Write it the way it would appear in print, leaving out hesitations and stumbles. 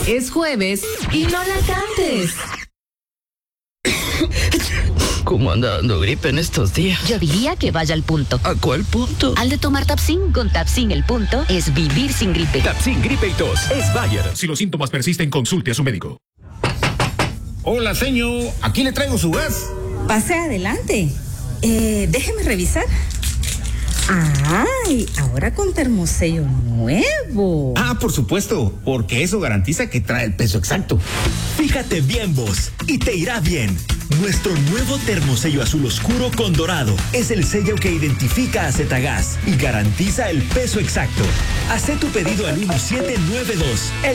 Es jueves y no la cantes. ¿Cómo anda dando gripe en estos días? Yo diría que vaya al punto. ¿A cuál punto? Al de tomar Tapsin. Con Tapsin el punto es vivir sin gripe. Tapsin, gripe y tos. Es Bayer. Si los síntomas persisten, consulte a su médico. Hola, señor. Aquí le traigo su gas. Pase adelante. Déjeme revisar. ¡Ay! Ahora con termosello nuevo. Ah, por supuesto, porque eso garantiza que trae el peso exacto. Fíjate bien vos, y te irá bien. Nuestro nuevo termosello azul oscuro con dorado es el sello que identifica a Zetagas y garantiza el peso exacto. Haz tu pedido al 1792.